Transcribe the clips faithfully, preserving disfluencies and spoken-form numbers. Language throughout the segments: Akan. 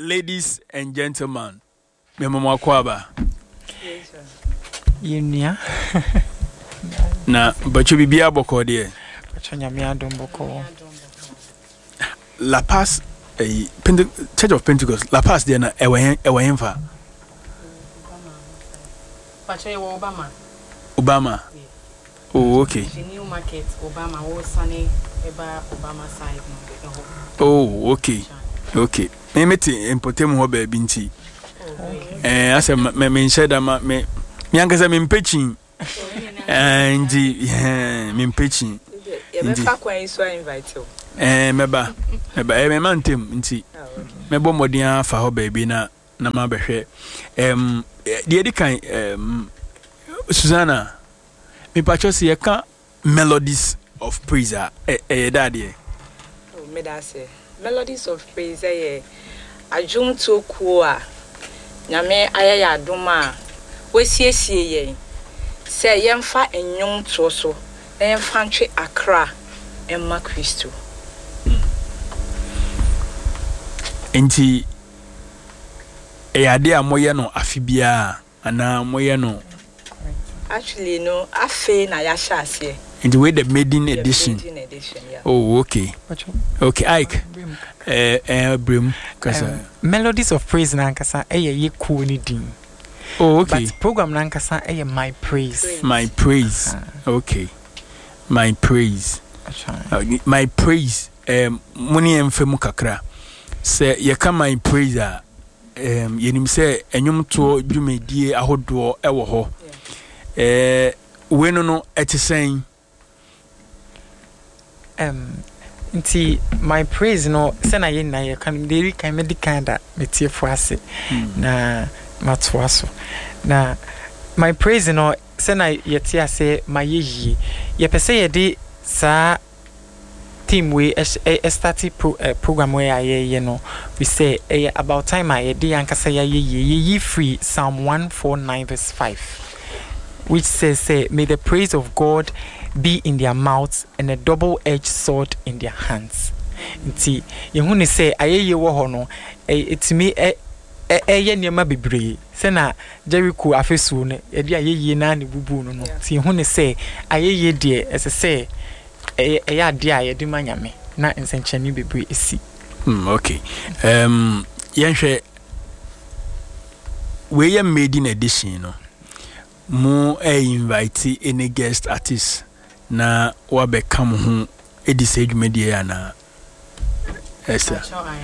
ladies and gentlemen, Memo Kwaba. Yunia. Na, but you be a boko dear. La Paz, a Church of Pentecost, La Paz, dear, Ewayenfa. Obama. Obama. Oh, okay. The new market, Obama, was sunny, about Obama side. Oh, okay. Okay. Me meti importem ho ba binti. Eh, asa me me sheda ma me me ankasa me mpechin. Eh, ndi eh me mpechin. E be fa kwan so invite you. Eh, meba. Meba e me mantem nti. Mebo modin afa ho ba bi na na ma behwe. Em de edi kan em Susanna me pacho se ye kan melodies of praise eh eh dadie. Oh, me da say melodies of praise eh adwum to ku a nyame ayaya adom a wasiesie yen se yemfa enwum to so yemfa ntwe akra emma Kristo. Enti e ade a moye no afibia ana moye no actually no afe na ya sha ase in the way the maiden edition. edition yeah. Oh, okay. Okay, Ike. Eh, eh, Brim. Kasa. Melodies of Praise nankasa eye ye cool ni din. Oh, okay. But program nankasa eye my praise. Praise. My praise. Uh, okay. My praise. Uh, my praise. Um, muni emfemu kakra. Se ye ka my praise a um yenim se enyum to dwumedie ahodo ewo ho. Eh, we no no etisen. Um, nti my praise no sena ye na ye kan deri kan medical da metie fo ase na matwaso na my praise no sena ye tie ase my ye ye pese ye de sa team we e start pro, uh, program we aye ye no we say eh, about time aye de yankasa ye ye ye free Psalm one forty-nine verse five, which says say may the praise of God be in their mouths and a double-edged sword in their hands. Nti yehu ni say ayeye wo ho no etimi e eye niema bebre se na Jericho afesu no e dia ayeye na ne bubu no no ti yehu ni say ayeye de ese say e e ya de aye de manyame na nsenchani bebre esi. Hmm, okay. Um yenhwe we ye maiden edition no mo e invite any guest artist na wa be come ho edise dwumadie ana esa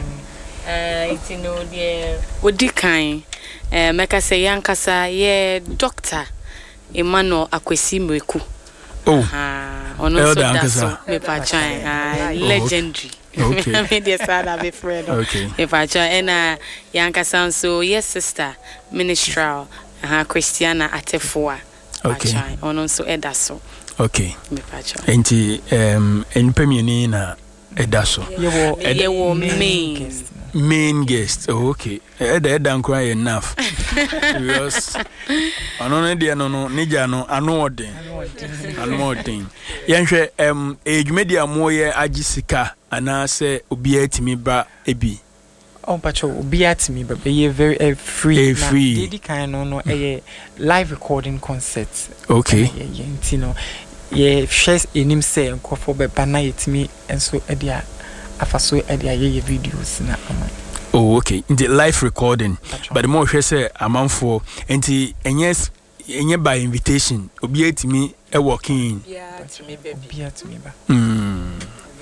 eh itino de odikan eh meka say yankasa ye doctor Emmanuel Akwesi Mweku. Oh ah ono so daso me pa chan ah legendary. Okay. Me dey sad abi friend. Okay. If I chan na yankasa so yes sister ministral ah Christiana Atefua. Okay. Ono so edaso. Okay. Me pa chan. Enti um enpemieni na edaso. Yewo yewo main main guest. Oh, okay. Eda eda nkwa enough. Because anono dia no no nija no anu odin. Anu odin. Yenhwe em edwumedia moye agisika ana se obi atimi ba ebi. Oh, pacho obi atimi ba be very uh, free. A free. Dedi kan no no a live recording concert. Okay. Yeah, you know. Ye shares enim say nkofo be ba na yetimi enso edia afaso edia ye videos na ama. Oh, okay. In the live recording, but the more she say amanfo enti enye enye by invitation obi atimi e working. Yeah, to me baby. Obi atimi ba. Mm.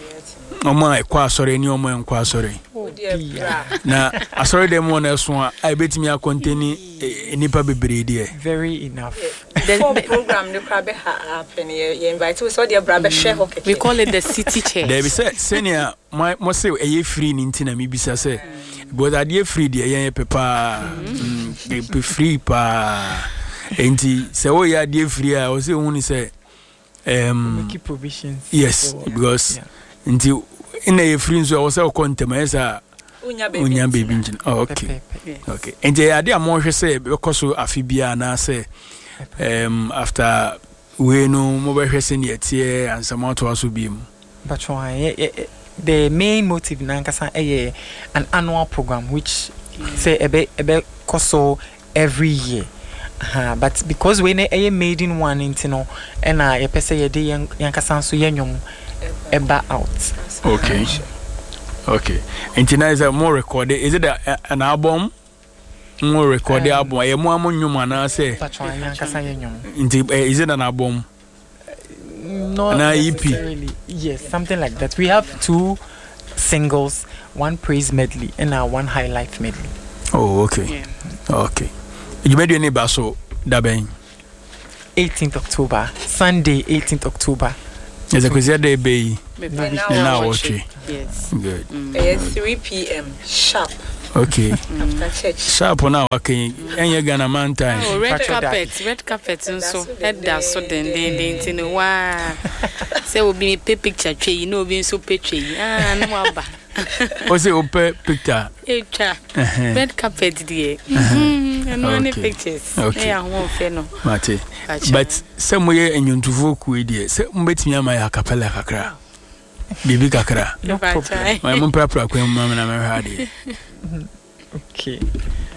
Omo ekwa asore ni omo enkwa asore. Oh dear. Na asore dem won eso a I betimi akonteni enipa bebre de. Very enough. The program the crab happen you invite we so the brother share hockey. We call it the city church. There be say senior my mo say e free ni ntina me bisa say because ade free de yen pepa mm free pa enti say wo ya ade free a o say hu ni say um keep provisions. Yes, for, because yeah. Nti in a free so o say o kontem esa unya baby unya baby engine. Oh, okay. Okay. Enti ade a mo hwe say because afibia na say um after we no mo be hwe say ne tie ansama to aso bi mu. But the main motive nankasa eh an annual program which say ebe ebe koso every year. Uh, but because we ne made in one intino and I uh, pese ye de yan yankasa so yenyom eba out. Okay. Okay. Intina is a more recorded. Is it a, an album? More recorded um, album. Ye mo amonyum na say. Yankasa yenyom. Inti is it an album? No, not necessarily. Yes, something like that. We have two singles, one praise medley and uh, one highlight medley. Oh, okay. Yeah. Okay. You made any basso daben? eighteenth October, Sunday, eighteenth October. Yes, because that day be now watching. Yes. Good. It's three p.m. sharp. Okay. After church. Sharp now, okay. And you're gonna man time. Oh, red carpet, red carpet, and so head down so then then then in wow. Say will be a picture tree, you know, being so picture. Ah, no waba. What's it open picture? Red carpet, dear. And no pictures. Okay. I won't fail no. Mate. But somewhere in your vocal idea, say, bet me my acapella kakra. Bibi kakra. No problem. My mum papa, when mamma and I had it. Okay.